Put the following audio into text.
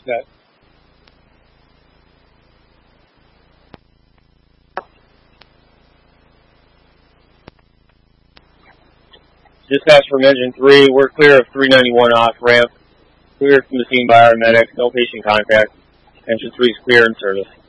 set. Dispatch from Engine 3, we're clear of 391 off-ramp. Clear from the scene by our medics, no patient contact. Engine 3 is clear in service.